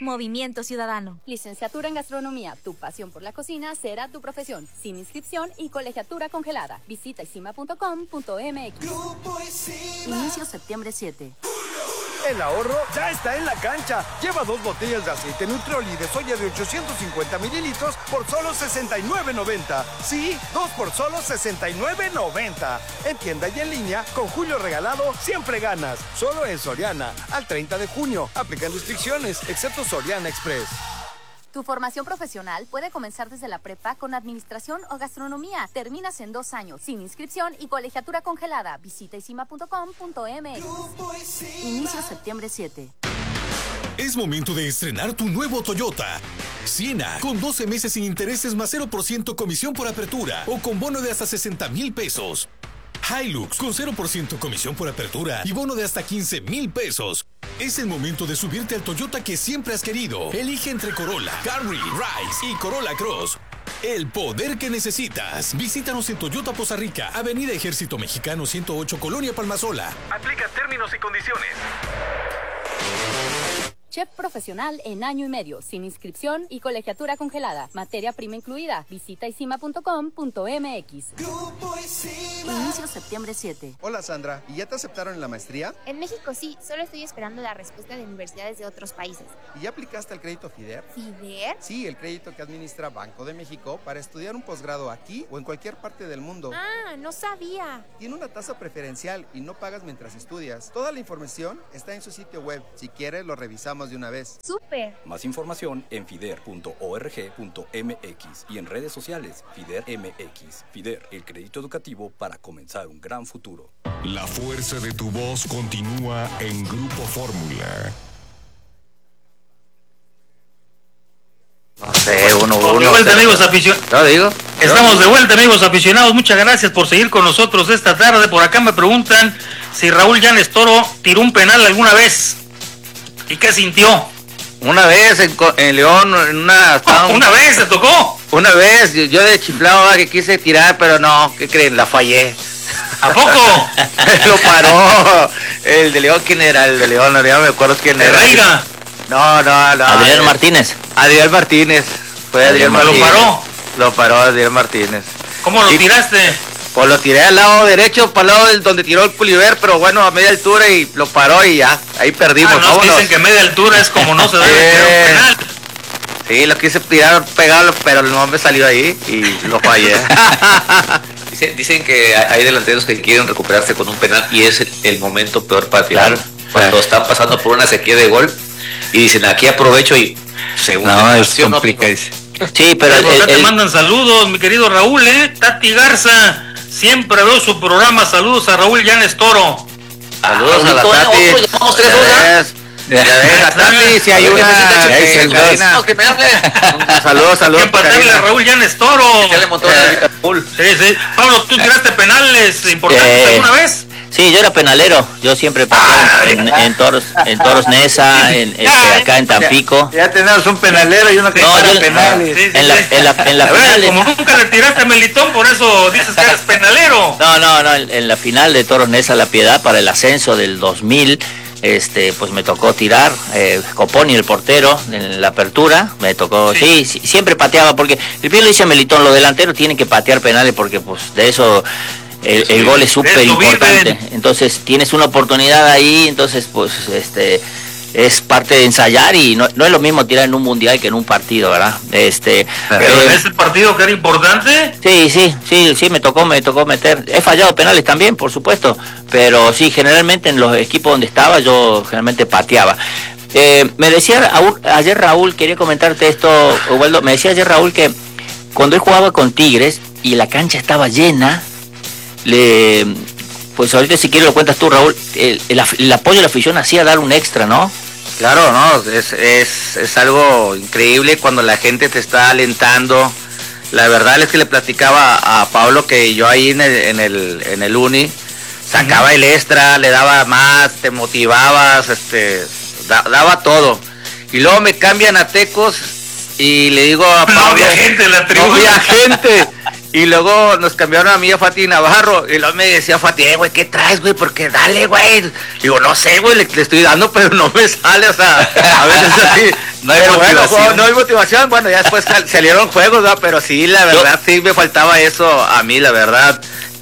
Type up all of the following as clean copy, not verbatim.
Movimiento Ciudadano. Licenciatura en Gastronomía. Tu pasión por la cocina será tu profesión. Sin inscripción y colegiatura congelada. Visita isima.com.mx. Inicio septiembre 7. El ahorro ya está en la cancha. Lleva 2 botellas de aceite Nutrioli de soya de 850 mililitros por solo $69.90. Sí, 2 por solo $69.90. En tienda y en línea, con Julio Regalado, siempre ganas. Solo en Soriana, al 30 de junio. Aplican restricciones, excepto Soriana Express. Tu formación profesional puede comenzar desde la prepa con administración o gastronomía. Terminas en 2 años, sin inscripción y colegiatura congelada. Visita isima.com.mx. Inicio septiembre 7. Es momento de estrenar tu nuevo Toyota Siena, con 12 meses sin intereses más 0% comisión por apertura o con bono de hasta 60,000 pesos. Hilux con 0% comisión por apertura y bono de hasta 15,000 pesos. Es el momento de subirte al Toyota que siempre has querido. Elige entre Corolla, Camry, Rise y Corolla Cross. El poder que necesitas. Visítanos en Toyota Poza Rica, Avenida Ejército Mexicano 108, Colonia Palmasola. Aplica términos y condiciones. Chef profesional en año y medio, sin inscripción y colegiatura congelada. Materia prima incluida. Visita isima.com.mx. Inicio septiembre 7. Hola Sandra, ¿y ya te aceptaron en la maestría? En México sí, solo estoy esperando la respuesta de universidades de otros países. ¿Y ya aplicaste al crédito FIDER? ¿FIDER? Sí, el crédito que administra Banco de México para estudiar un posgrado aquí o en cualquier parte del mundo. Ah, no sabía. Tiene una tasa preferencial y no pagas mientras estudias. Toda la información está en su sitio web. Si quieres, lo revisamos de una vez. ¡Súper! Más información en fider.org.mx y en redes sociales FIDER MX. FIDER, el crédito educativo para comenzar un gran futuro. La fuerza de tu voz continúa en Grupo Fórmula. No sé, uno. De vuelta, amigos aficionados. ¿No digo? Estamos de vuelta, amigos aficionados. Muchas gracias por seguir con nosotros esta tarde. Por acá me preguntan si Raúl Llanes Toro tiró un penal alguna vez. ¿Y qué sintió? Una vez en León, en una... ¿Una vez se tocó? Una vez, yo de chiflado que quise tirar, pero no, ¿qué creen? La fallé. ¿A poco? Lo paró. El de León, ¿quién era? El de León, no me acuerdo quién era. ¿Reiga? No. Adrián Martínez. Adrián Martínez. Fue Adrián Martínez. ¿Lo paró? Lo paró Adrián Martínez. ¿Cómo lo tiraste? Pues lo tiré al lado derecho, para el lado donde tiró el Culiver, pero bueno, a media altura y lo paró y ya, ahí perdimos. No, dicen que media altura es como no se debe tirar un penal. Sí, lo quise tirar, pegarlo, pero no me salió ahí y lo fallé. Dicen que hay delanteros que quieren recuperarse con un penal y es el momento peor para tirar. Cuando están pasando por una sequía de gol y dicen, aquí aprovecho y según es complicado. Sí, pero te mandan saludos, mi querido Raúl, Tati Garza. Siempre veo su programa. Saludos a Raúl Llanes Toro. Saludos a la Tati. Llevamos 3 horas. Ya ves, la Tati, si hay una... Saludos. Que empatarle a Raúl Llanes Toro. Sí. Pablo, ¿tú tiraste penales importantes alguna vez? Sí, yo era penalero. Yo siempre pateé en Toros Nesa, acá en Tampico. Ya tenemos un penalero y uno que para penales. En la final. Como nunca le tiraste a Melitón, por eso dices que eres penalero. No, en la final de Toros Nesa La Piedad para el ascenso del 2000, pues me tocó tirar, Coponi el portero en la apertura, me tocó, sí, siempre pateaba, porque el bien lo dice Melitón, los delanteros tienen que patear penales porque pues de eso el gol es súper importante. Entonces tienes una oportunidad ahí, entonces pues es parte de ensayar y no es lo mismo tirar en un mundial que en un partido, ¿verdad? Pero en ese partido que era importante. Sí, me tocó meter. He fallado penales también, por supuesto, pero sí, generalmente en los equipos donde estaba yo generalmente pateaba. Me decía ayer Raúl, quería comentarte esto, Ubaldo, me decía ayer Raúl que cuando él jugaba con Tigres y la cancha estaba llena, pues ahorita si quieres lo cuentas tú, Raúl, el apoyo de la afición hacía dar un extra, ¿no? Claro, no, es algo increíble cuando la gente te está alentando. La verdad es que le platicaba a Pablo que yo ahí en el uni sacaba el extra, le daba más, te motivabas, daba todo. Y luego me cambian a Tecos y le digo a Pablo, no había gente en la tribuna. No había gente. Y luego nos cambiaron a mí a Fati Navarro. Y luego me decía Fati, güey, ¿qué traes, güey? Porque dale, güey. Digo, no sé, güey, le estoy dando, pero no me sale, o sea, a veces así. No hay motivación. Bueno, no hay motivación. Bueno, ya después salieron juegos, ¿verdad? Pero sí, la verdad, sí me faltaba eso a mí, la verdad.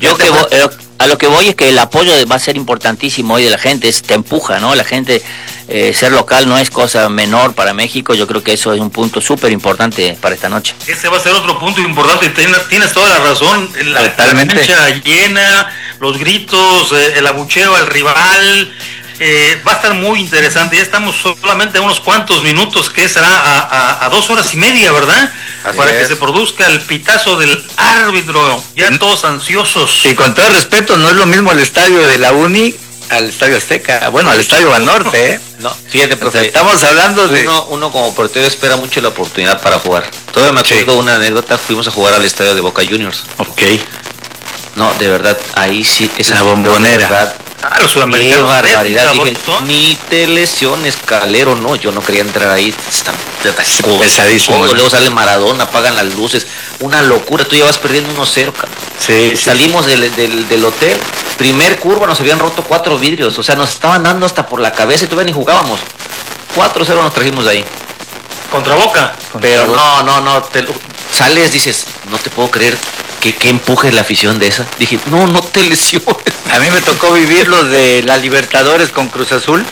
A lo que voy es que el apoyo va a ser importantísimo hoy de la gente, te empuja, ¿no? La gente, ser local no es cosa menor para México, yo creo que eso es un punto súper importante para esta noche. Ese va a ser otro punto importante, tienes toda la razón, la cancha llena, los gritos, el abucheo al rival, va a estar muy interesante. Ya estamos solamente a unos cuantos minutos, que será a 2 horas y media, ¿verdad? Así para es. Que se produzca el pitazo del árbitro, ya todos ansiosos. Y con todo respeto, no es lo mismo el estadio de la Uni al Estadio Azteca, bueno, al Estadio al Norte, ¿eh? No, fíjate, profe, o sea, estamos hablando de... Uno como portero espera mucho la oportunidad para jugar. Todavía me acuerdo una anécdota, fuimos a jugar al estadio de Boca Juniors. Ok. No, de verdad, ahí sí, esa bombonera. Verdad, los sudamericanos. Qué barbaridad, dije, ni te lesiones, Calero, no, yo no quería entrar ahí, están pesadísimo. Luego sale Maradona, apagan las luces, una locura, tú ya vas perdiendo 1-0, sí. Salimos del hotel, primer curva nos habían roto 4 vidrios, o sea, nos estaban dando hasta por la cabeza y todavía ni jugábamos, 4-0 nos trajimos de ahí. Contra Boca. Pero no, sales, dices, no te puedo creer que empuje la afición de esa. Dije, no te lesiones. A mí me tocó vivir los de la Libertadores con Cruz Azul,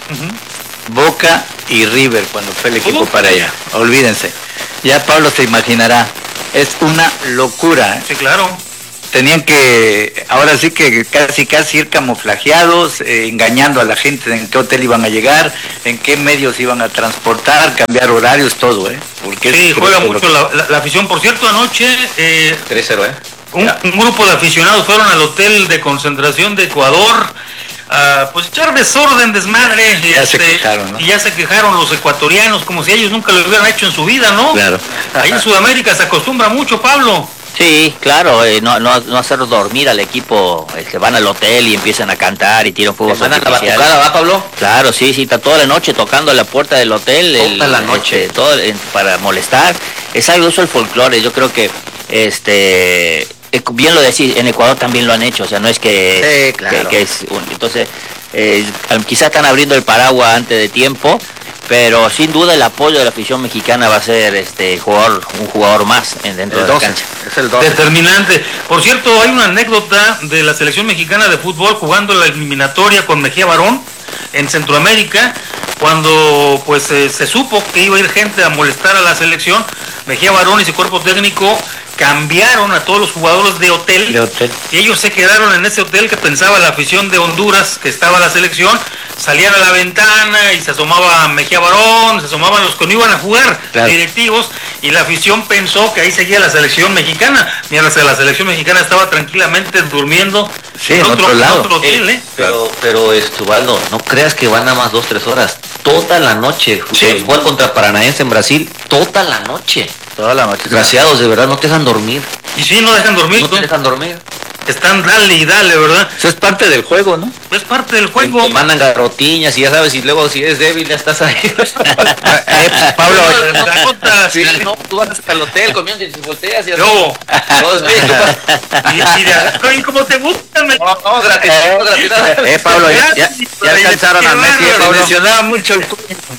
Boca y River cuando fue el equipo para allá. Olvídense. Ya Pablo se imaginará. Es una locura, ¿eh? Sí, claro. Tenían que, ahora sí que casi ir camuflajeados, engañando a la gente en qué hotel iban a llegar, en qué medios iban a transportar, cambiar horarios, todo, Porque sí, juega mucho la afición. Por cierto, anoche 3-0, un grupo de aficionados fueron al hotel de concentración de Ecuador pues echar desorden, desmadre. Ya se quejaron, ¿no? Y ya se quejaron los ecuatorianos, como si ellos nunca lo hubieran hecho en su vida, ¿no? Claro. Ahí en Sudamérica se acostumbra mucho, Pablo. Sí, claro, no hacer dormir al equipo, van al hotel y empiezan a cantar y tiran fuegos artificiales. La batucada, ¿va, Pablo? Claro, sí, está toda la noche tocando a la puerta del hotel. Toda la noche. Para molestar. Es algo uso el folclore, yo creo que, bien lo decís, en Ecuador también lo han hecho, o sea, no es que, claro. que es entonces, quizás están abriendo el paraguas antes de tiempo, pero sin duda el apoyo de la afición mexicana va a ser un jugador más dentro de la cancha. Es el 12. Determinante. Por cierto, hay una anécdota de la selección mexicana de fútbol jugando la eliminatoria con Mejía Barón en Centroamérica, cuando pues se supo que iba a ir gente a molestar a la selección. Mejía Barón y su cuerpo técnico cambiaron a todos los jugadores de hotel. Y ellos se quedaron en ese hotel que pensaba la afición de Honduras, que estaba la selección. Salían a la ventana y se asomaba Mejía Barón, se asomaban los que no iban a jugar, claro, directivos, y la afición pensó que ahí seguía la selección mexicana, mientras que la selección mexicana estaba tranquilamente durmiendo en otro lado. Otro hotel, Pero Ubaldo, no creas que van a más 2-3 horas, toda la noche. Sí. Jugar contra Paranaense en Brasil, toda la noche. Toda la noche. Desgraciados, de verdad, no te dejan dormir. Y sí, no dejan dormir. No te dejan dormir. Están dale y dale, ¿verdad? Eso es parte del juego, ¿no? Es parte del juego. Te mandan garrotiñas y ya sabes, y luego si eres débil ya estás ahí. Pablo, sí, no, tú vas hasta el hotel comiendo y te volteas y así. No. Y como te gustan. No, gratis. Pablo, ya alcanzaron a Messi. Mencionaba mucho el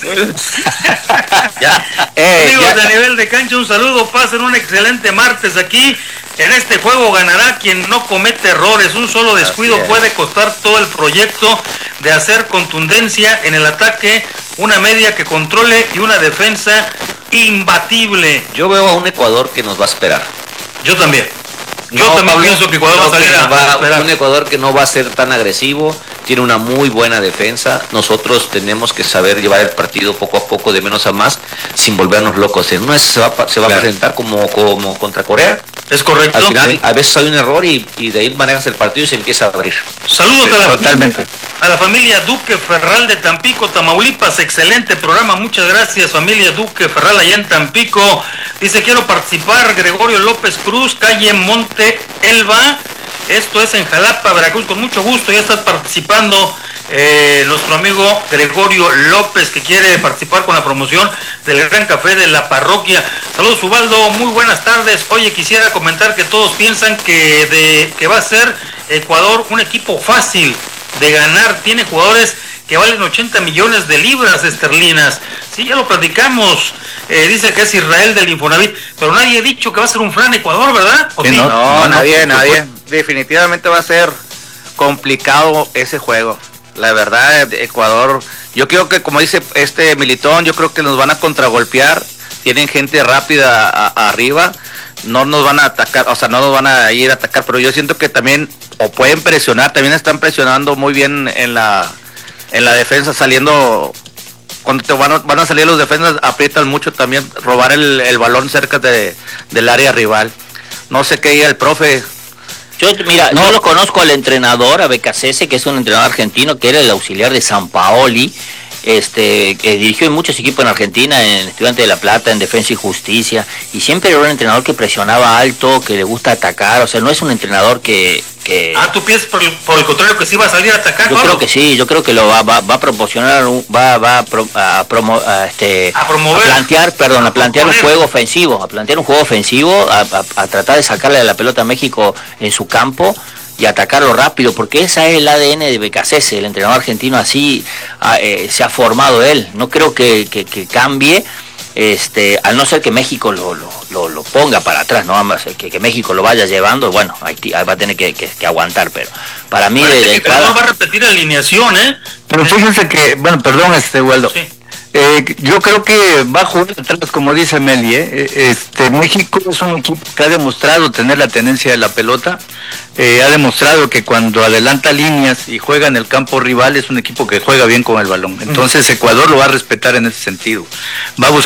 amigos de Nivel de Cancha, un saludo, pasen un excelente martes aquí. En este juego ganará quien no comete errores. Un solo descuido puede costar todo el proyecto de hacer contundencia en el ataque, una media que controle y una defensa imbatible. Yo veo a un Ecuador que nos va a esperar. Yo también. Yo también pienso que Ecuador va a salir a esperar. Un Ecuador que no va a ser tan agresivo, tiene una muy buena defensa. Nosotros tenemos que saber llevar el partido poco a poco, de menos a más, sin volvernos locos. En una vez se va a presentar como contra Corea. Es correcto. Al final, a veces hay un error y de ahí manejas el partido y se empieza a abrir. Saludos a la familia Duque Ferral de Tampico, Tamaulipas. Excelente programa. Muchas gracias, familia Duque Ferral, allá en Tampico. Dice, quiero participar. Gregorio López Cruz, calle Monte Elba. Esto es en Jalapa, Veracruz, con mucho gusto. Ya está participando nuestro amigo Gregorio López, que quiere participar con la promoción del Gran Café de la parroquia. Saludos, Ubaldo, muy buenas tardes. Oye, quisiera comentar que todos piensan que va a ser Ecuador un equipo fácil de ganar. Tiene jugadores que valen 80 millones de libras esterlinas. Sí, ya lo platicamos. Dice que es Israel del Infonavit, pero nadie ha dicho que va a ser un Fran Ecuador, ¿verdad? ¿O sí? No, nadie. Definitivamente va a ser complicado ese juego. La verdad, Ecuador, yo creo que, como dice Militón, yo creo que nos van a contragolpear. Tienen gente rápida arriba. No nos van a atacar, o sea, no nos van a ir a atacar, pero yo siento que también, o pueden presionar, también están presionando muy bien en la defensa, saliendo, cuando van a salir los defensas, aprietan mucho también, robar el balón cerca del área rival. No sé qué diga el profe. Yo lo conozco al entrenador, a Becasese, que es un entrenador argentino, que era el auxiliar de Sampaoli, que dirigió en muchos equipos en Argentina, en Estudiantes de La Plata, en Defensa y Justicia, y siempre era un entrenador que presionaba alto, que le gusta atacar, o sea, no es un entrenador que... ¿tú piensas por el contrario que sí va a salir a atacar? Yo creo que sí, yo creo que lo va a proporcionar, a plantear un juego ofensivo, a tratar de sacarle la pelota a México en su campo y atacarlo rápido, porque esa es el ADN de Becasese, el entrenador argentino, así se ha formado él. No creo que cambie, al no ser que México lo ponga para atrás, no que México lo vaya llevando, bueno, va a tener que aguantar, pero para mí no va a repetir la alineación, Pero fíjense que, bueno, perdón, Waldo. Sí. Yo creo que va a jugar atrás, como dice Meli, México es un equipo que ha demostrado tener la tenencia de la pelota, ha demostrado que cuando adelanta líneas y juega en el campo rival es un equipo que juega bien con el balón. Entonces Ecuador lo va a respetar en ese sentido. Va a